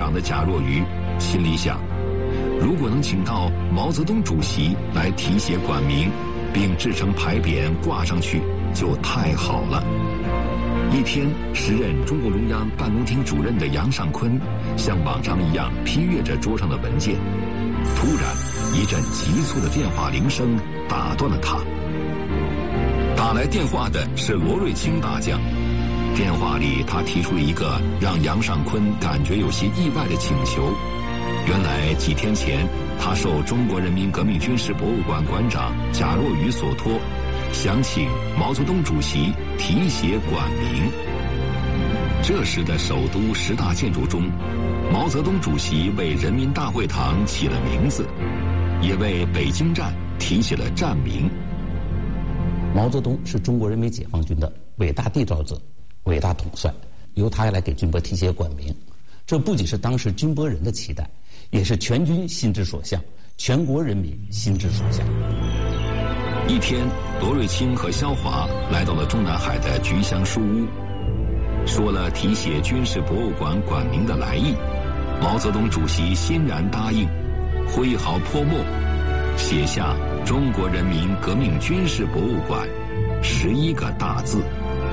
长的贾若愚心里想，如果能请到毛泽东主席来题写馆名，并制成牌匾挂上去，就太好了。一天，时任中共中央办公厅主任的杨尚昆像往常一样批阅着桌上的文件，突然一阵急促的电话铃声打断了他。打来电话的是罗瑞卿大将。电话里他提出了一个让杨尚昆感觉有些意外的请求。原来几天前，他受中国人民革命军事博物馆馆长贾若愚所托，想请毛泽东主席题写馆名。这时的首都10大建筑中，毛泽东主席为人民大会堂起了名字，也为北京站题写了站名。 毛泽东是中国人民解放军的伟大缔造者、伟大统帅，由他来给军博题写馆名，这不仅是当时军博人的期待，也是全军心之所向，全国人民心之所向。 一天，罗瑞卿和肖华来到了中南海的菊香书屋，说了题写军事博物馆馆名的来意。毛泽东主席欣然答应，挥毫泼墨，写下中国人民革命军事博物馆11个大字。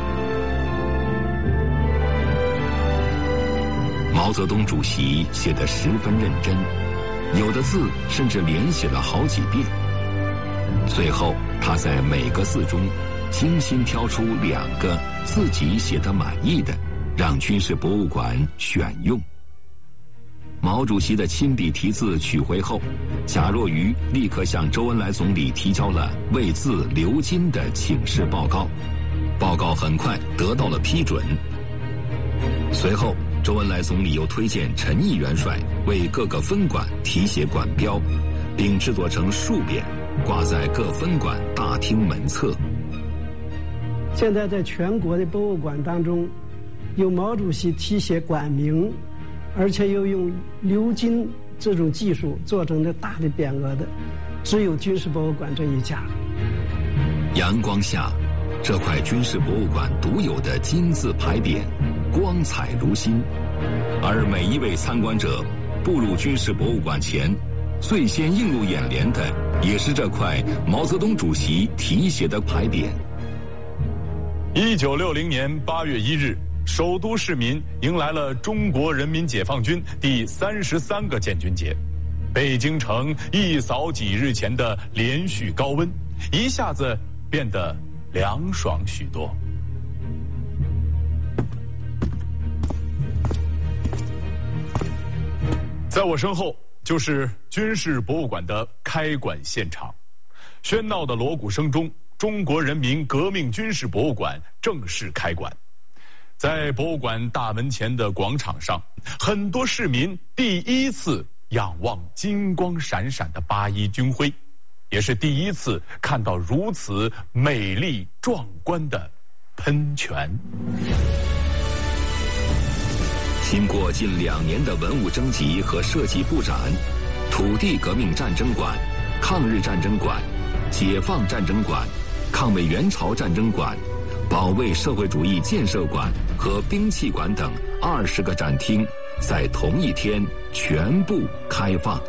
毛泽东主席写得十分认真，有的字甚至连写了好几遍。最后，他在每个字中精心挑出2个自己写得满意的，让军事博物馆选用。毛主席的亲笔题字取回后，贾若愚立刻向周恩来总理提交了为字鎏金的请示报告，报告很快得到了批准。随后，周恩来总理又推荐陈毅元帅为各个分馆题写馆标，并制作成竖匾，挂在各分馆大厅门侧。 现在在全国的博物馆当中，有毛主席题写馆名，而且又用鎏金这种技术做成的大的匾额的，只有军事博物馆这一家。 阳光下，这块军事博物馆独有的金字牌匾光彩如新，而每一位参观者步入军事博物馆前，最先映入眼帘的也是这块毛泽东主席题写的牌匾。 1960年8月1日，首都市民迎来了中国人民解放军第33个建军节。北京城一扫几日前的连续高温，一下子变得凉爽许多。在我身后就是军事博物馆的开馆现场，喧闹的锣鼓声中，中国人民革命军事博物馆正式开馆。在博物馆大门前的广场上，很多市民第一次仰望金光闪闪的81军徽，也是第一次看到如此美丽壮观的喷泉。 经过近2年的文物征集和设计布展，土地革命战争馆、抗日战争馆、解放战争馆、抗美援朝战争馆、保卫社会主义建设馆和兵器馆等20个展厅在同一天全部开放。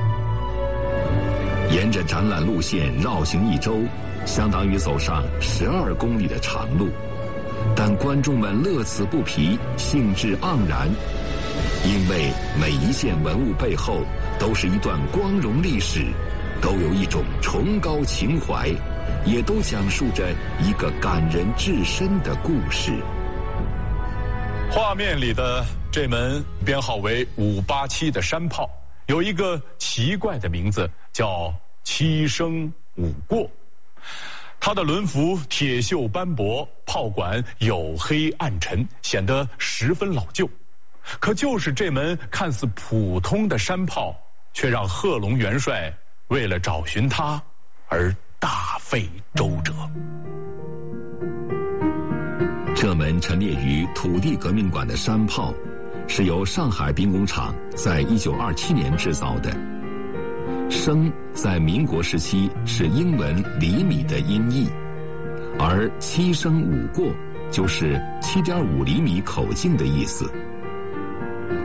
沿着展览路线绕行1周，相当于走上12公里的长路，但观众们乐此不疲，兴致盎然，因为每一件文物背后都是一段光荣历史，都有一种崇高情怀，也都讲述着一个感人至深的故事。 画面里的这门编号为587的山炮，有一个奇怪的名字，叫7升5过。它的轮辐铁锈斑驳，炮管黝黑暗沉，显得十分老旧。可就是这门看似普通的山炮，却让贺龙元帅为了找寻它而大费周折。 这门陈列于土地革命馆的山炮，是由上海兵工厂在1927年制造的。升在民国时期是英文厘米的音译，而7升5过就是7.5厘米口径的意思。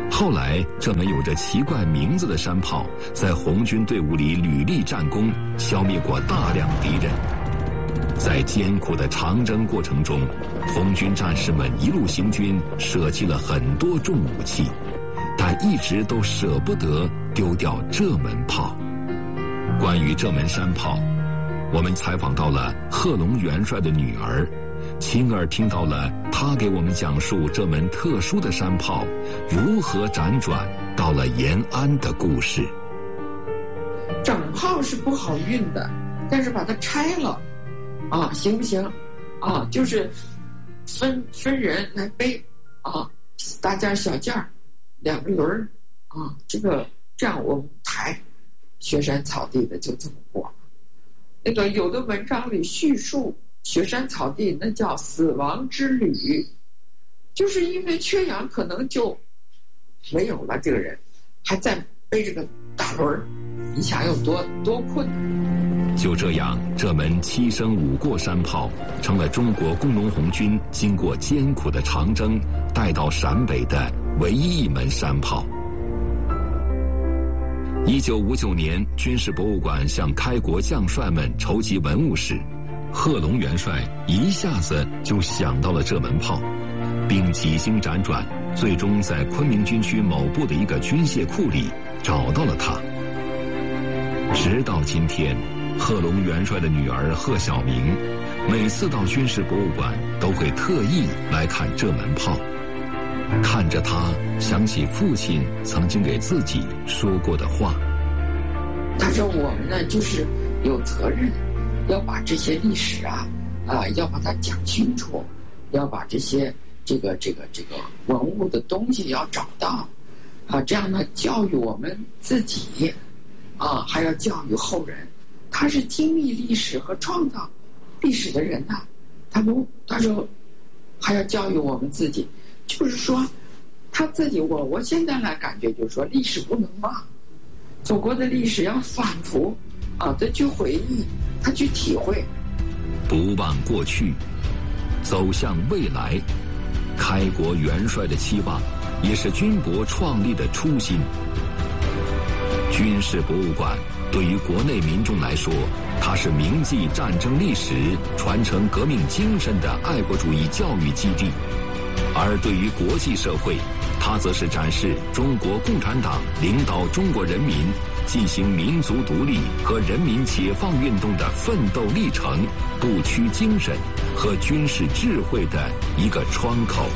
后来，这枚有着奇怪名字的山炮在红军队伍里屡立战功，消灭过大量敌人。在艰苦的长征过程中，红军战士们一路行军，舍弃了很多重武器，但一直都舍不得丢掉这门炮。关于这门山炮，我们采访到了贺龙元帅的女儿，亲耳听到了他给我们讲述这门特殊的山炮如何辗转到了延安的故事。 整炮是不好运的，但是把它拆了啊，行不行啊？就是分人来背啊，大件小件2个轮啊，这样我们抬雪山草地的就这么过了。那个有的文章里叙述雪山草地那叫死亡之旅，就是因为缺氧可能就没有了，这个人还在背着个大轮，你想有多困难。 就这样，这门7升5过山炮成了中国工农红军经过艰苦的长征带到陕北的唯一一门山炮。1959年，军事博物馆向开国将帅们筹集文物时，贺龙元帅一下子就想到了这门炮，并几经辗转，最终在昆明军区某部的一个军械库里找到了它。直到今天，贺龙元帅的女儿贺晓明每次到军事博物馆都会特意来看这门炮，看着它想起父亲曾经给自己说过的话。 他说我们呢就是有责任要把这些历史要把它讲清楚，要把这些这个文物的东西要找到这样呢教育我们自己还要教育后人。他是经历历史和创造历史的人呐，他说还要教育我们自己，就是说他自己我现在来感觉就是说历史不能忘，祖国的历史要反复的去回忆，他去体会， 不忘过去，走向未来。开国元帅的期望，也是军博创立的初心。军事博物馆对于国内民众来说，它是铭记战争历史、传承革命精神的爱国主义教育基地；而对于国际社会，它则是展示中国共产党领导中国人民进行民族独立和人民解放运动的奋斗历程、不屈精神和军事智慧的一个窗口。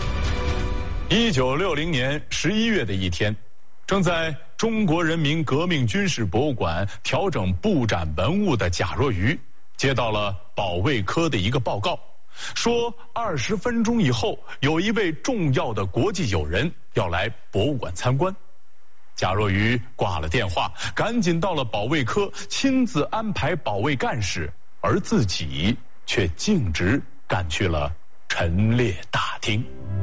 1960年11月的一天，正在中国人民革命军事博物馆调整布展文物的贾若愚接到了保卫科的一个报告，说20分钟以后有一位重要的国际友人要来博物馆参观。贾若愚挂了电话，赶紧到了保卫科，亲自安排保卫干事，而自己却径直赶去了陈列大厅。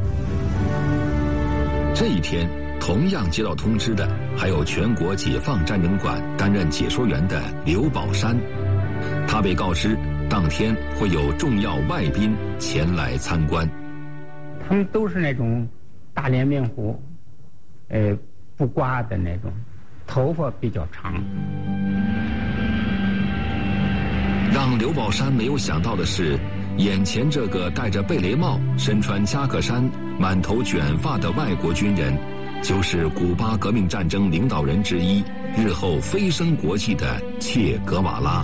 这一天同样接到通知的还有全国解放战争馆担任解说员的刘宝山，他被告知当天会有重要外宾前来参观。 他们都是那种大连面胡，不刮的那种，头发比较长。 让刘宝山没有想到的是，眼前这个戴着贝雷帽、身穿夹克衫、满头卷发的外国军人，就是古巴革命战争领导人之一，日后飞升国际的切格瓦拉。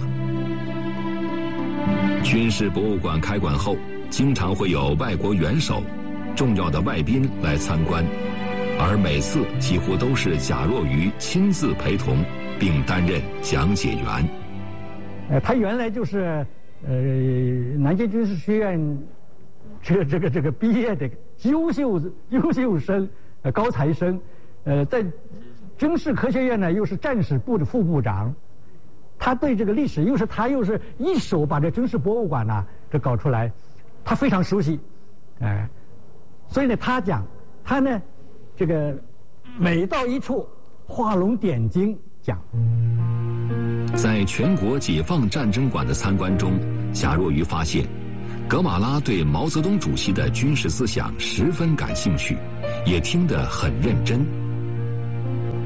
军事博物馆开馆后，经常会有外国元首、重要的外宾来参观，而每次几乎都是贾若愚亲自陪同，并担任讲解员。 他原来就是南京军事学院这个毕业的优秀生，高材生，在军事科学院呢又是战史部的副部长，他对这个历史又是一手把这军事博物馆呢这搞出来，他非常熟悉，所以呢他呢这个每到一处画龙点睛讲。 在全国解放战争馆的参观中，贾若愚发现格瓦拉对毛泽东主席的军事思想十分感兴趣，也听得很认真。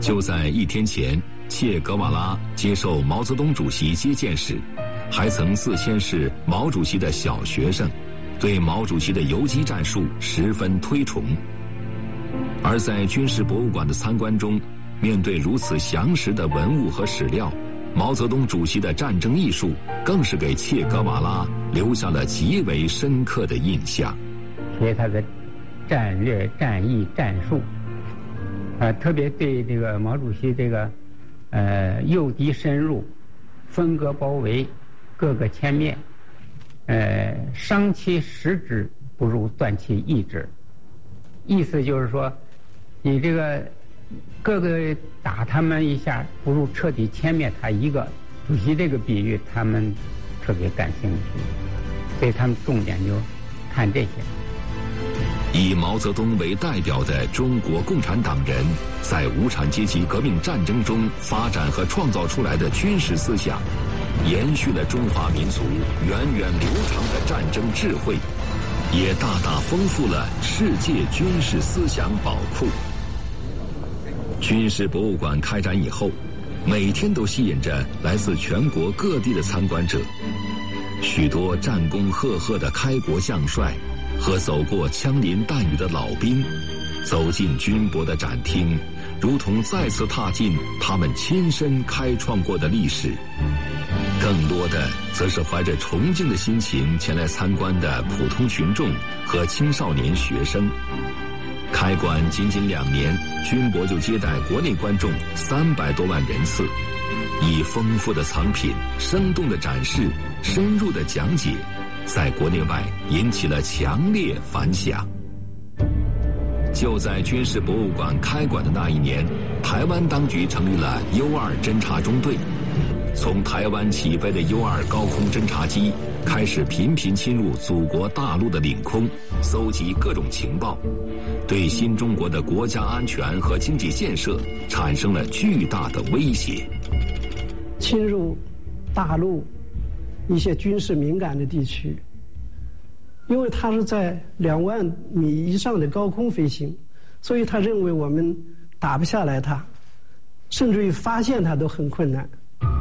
就在1天前，切格瓦拉接受毛泽东主席接见时，还曾自谦是毛主席的小学生，对毛主席的游击战术十分推崇。而在军事博物馆的参观中，面对如此详实的文物和史料，毛泽东主席的战争艺术更是给切格瓦拉留下了极为深刻的印象。 写他的战略、战役、战术，特别对这个毛主席这个诱敌深入、分割包围、各个歼灭，伤其十指不如断其一指。意思就是说，你这个各个打他们一下，不如彻底歼灭他一个。主席这个比喻，他们特别感兴趣，所以他们重点就看这些。 以毛泽东为代表的中国共产党人，在无产阶级革命战争中发展和创造出来的军事思想，延续了中华民族源远流长的战争智慧，也大大丰富了世界军事思想宝库。军事博物馆开展以后，每天都吸引着来自全国各地的参观者，许多战功赫赫的开国将帅和走过枪林弹雨的老兵，走进军博的展厅，如同再次踏进他们亲身开创过的历史。更多的则是怀着崇敬的心情前来参观的普通群众和青少年学生。开馆仅仅2年，军博就接待国内观众300多万人次，以丰富的藏品、生动的展示、深入的讲解，在国内外引起了强烈反响。就在军事博物馆开馆的那一年，台湾当局成立了 U-2 侦察中队。从台湾起飞的 U-2 高空侦察机开始频频侵入祖国大陆的领空，搜集各种情报，对新中国的国家安全和经济建设产生了巨大的威胁。 侵入大陆一些军事敏感的地区，因为它是在2万米以上的高空飞行，所以他认为我们打不下来它，甚至于发现它都很困难。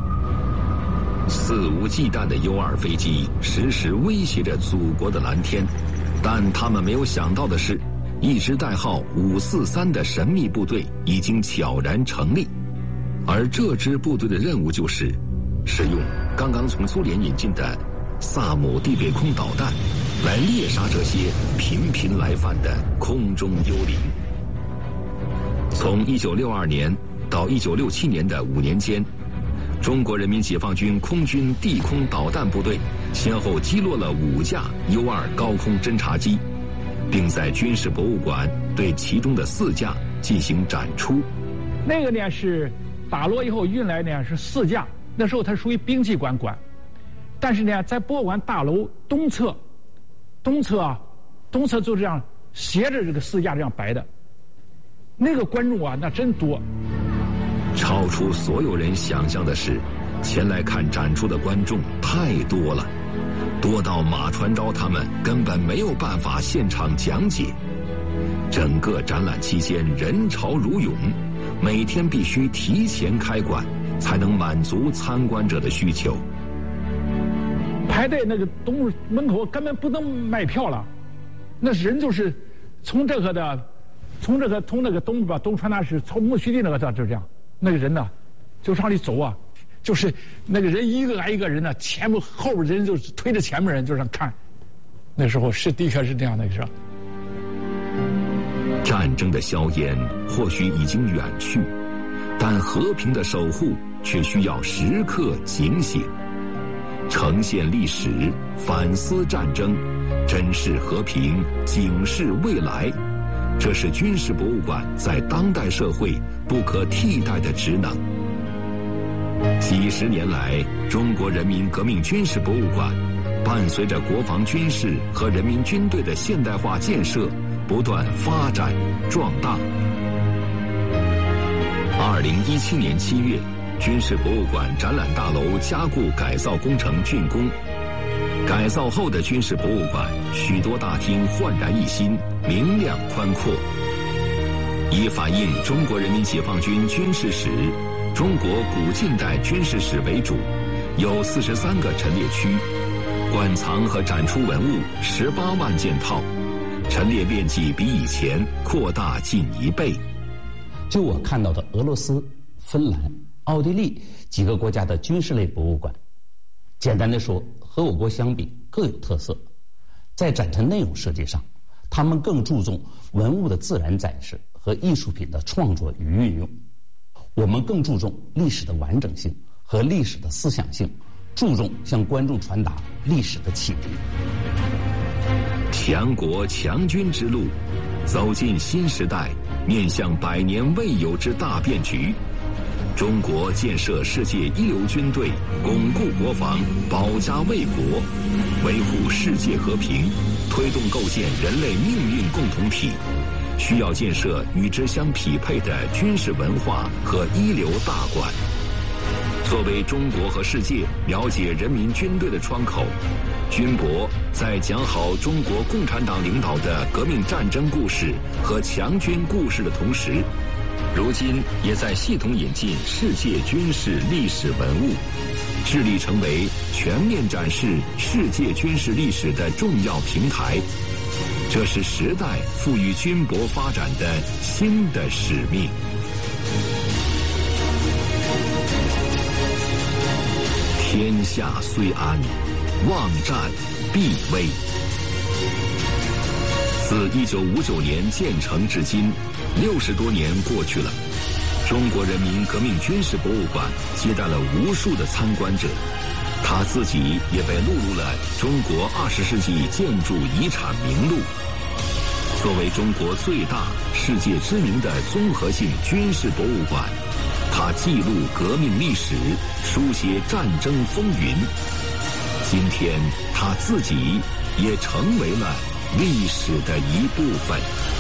肆无忌惮的 U-2 飞机时时威胁着祖国的蓝天，但他们没有想到的是，一支代号543的神秘部队已经悄然成立，而这支部队的任务就是使用刚刚从苏联引进的萨姆地对空导弹来猎杀这些频频来犯的空中幽灵。从1962年到1967年的5年间，中国人民解放军空军地空导弹部队先后击落了5架 U-2 高空侦察机，并在军事博物馆对其中的4架进行展出。 那个呢是打落以后运来呢是4架，那时候它属于兵器馆管，但是呢在博物馆大楼东侧就这样斜着这个4架这样摆的，那个观众啊那真多。 超出所有人想象的是，前来看展出的观众太多了，多到马传昭他们根本没有办法现场讲解。整个展览期间人潮如涌，每天必须提前开馆，才能满足参观者的需求。 排队那个东门口根本不能买票了，那人就是从那个东传达室从木樨地那个就这样。那个人呢，就往里走啊，就是那个人一个挨一个人呢，前面后边人就推着前面人就这样看。那时候是的确是这样的事。 战争的硝烟或许已经远去，但和平的守护却需要时刻警醒，呈现历史，反思战争，珍视和平，警示未来。这是军事博物馆在当代社会不可替代的职能。几十年来，中国人民革命军事博物馆伴随着国防军事和人民军队的现代化建设不断发展壮大。2017年7月，军事博物馆展览大楼加固改造工程竣工。改造后的军事博物馆，许多大厅焕然一新，明亮宽阔。 以反映中国人民解放军军事史、中国古近代军事史为主，有43个陈列区，馆藏和展出文物18万件套，陈列面积比以前扩大近1倍。 就我看到的俄罗斯、芬兰、奥地利几个国家的军事类博物馆，简单的说，和我国相比各有特色。在展陈内容设计上，他们更注重文物的自然展示和艺术品的创作与运用，我们更注重历史的完整性和历史的思想性，注重向观众传达历史的启迪。 强国强军之路，走进新时代，面向100年未有之大变局。中国建设世界一流军队，巩固国防，保家卫国，维护世界和平，推动构建人类命运共同体，需要建设与之相匹配的军事文化和一流大馆。作为中国和世界了解人民军队的窗口，军博在讲好中国共产党领导的革命战争故事和强军故事的同时，如今也在系统引进世界军事历史文物，致力成为全面展示世界军事历史的重要平台。这是时代赋予军博发展的新的使命。天下虽安，望战必危。自1959年建成至今，60多年过去了，中国人民革命军事博物馆接待了无数的参观者，他自己也被录入了中国20世纪建筑遗产名录。作为中国最大、世界知名的综合性军事博物馆，它记录革命历史，书写战争风云。今天，它自己也成为了历史的一部分。